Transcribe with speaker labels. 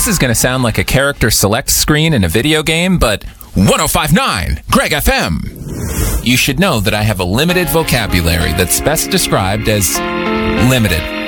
Speaker 1: This is going to sound like a character select screen in a video game, but 105.9 Greg FM. You should know that I have a limited vocabulary that's best described as limited.